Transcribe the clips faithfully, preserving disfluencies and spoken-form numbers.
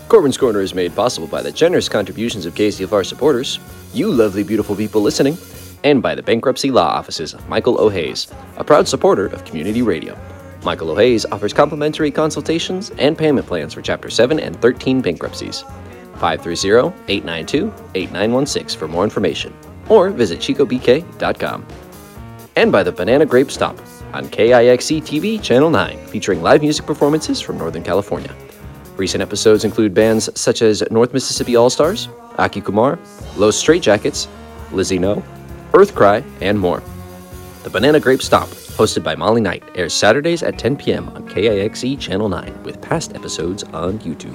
Corbin's Corner is made possible by the generous contributions of K C F R supporters, you lovely beautiful people listening, and by the bankruptcy law offices of Michael O'Hays, a proud supporter of community radio. Michael O'Hays offers complimentary consultations and payment plans for Chapter seven and thirteen bankruptcies. five three zero, eight nine two, eight nine one six for more information, or visit chico b k dot com. And by the Banana Grape Stomp on K I X E T V Channel nine, featuring live music performances from Northern California. Recent episodes include bands such as North Mississippi All-Stars, Aki Kumar, Los Straitjackets, Lizzie No, Earthcry, and more. The Banana Grape Stomp, hosted by Molly Knight, airs Saturdays at ten p.m. on K I X E Channel nine, with past episodes on YouTube.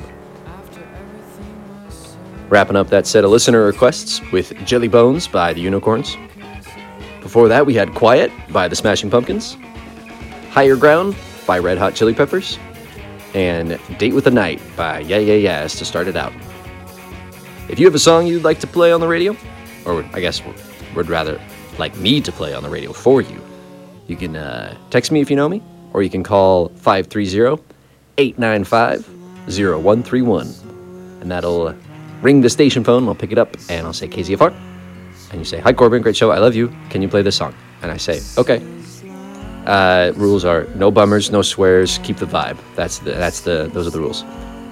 Wrapping up that set of listener requests with Jelly Bones by the Unicorns. Before that, we had Quiet by the Smashing Pumpkins, Higher Ground by Red Hot Chili Peppers, and Date with the Night by Yeah Yeah Yeahs to start it out. If you have a song you'd like to play on the radio, or I guess would rather like me to play on the radio for you, you can uh, text me if you know me, or you can call five three zero, eight nine five, zero one three one, and that'll ring the station phone. I'll pick it up and I'll say K Z F R, and you say, "Hi Corbin, great show, I love you, can you play this song?" And I say, "Okay." Uh, rules are no bummers, no swears, keep the vibe. That's the, that's the, those are the rules.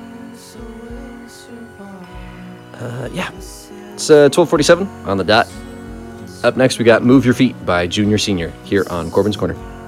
Uh, yeah, it's uh, twelve forty-seven on the dot. Up next, we got Move Your Feet by Junior Senior here on Corbin's Corner.